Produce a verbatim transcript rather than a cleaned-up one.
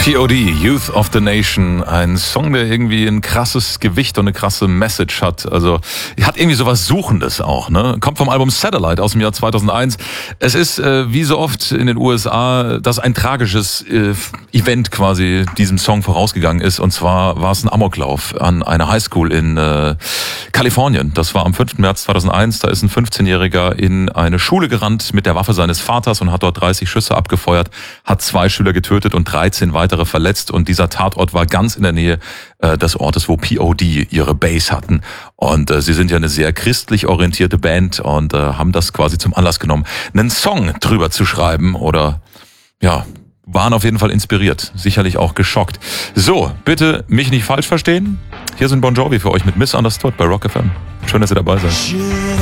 P O D, Youth of the Nation, ein Song, der irgendwie ein krasses Gewicht und eine krasse Message hat. Also hat irgendwie sowas Suchendes auch, ne? Kommt vom Album Satellite aus dem Jahr zweitausendeins. Es ist äh, wie so oft in den U S A, dass ein tragisches äh, Event quasi diesem Song vorausgegangen ist. Und zwar war es ein Amoklauf an einer Highschool in äh, Kalifornien. Das war am fünften März zweitausendeins. Da ist ein fünfzehnjähriger in eine Schule gerannt mit der Waffe seines Vaters und hat dort dreißig Schüsse abgefeuert, hat zwei Schüler getötet und dreizehn weitere verletzt, und dieser Tatort war ganz in der Nähe äh, des Ortes, wo P O D ihre Base hatten. Und äh, sie sind ja eine sehr christlich orientierte Band und äh, haben das quasi zum Anlass genommen, einen Song drüber zu schreiben, oder ja, waren auf jeden Fall inspiriert, sicherlich auch geschockt. So, bitte mich nicht falsch verstehen. Hier sind Bon Jovi für euch mit Misunderstood bei Rock F M. Schön, dass ihr dabei seid.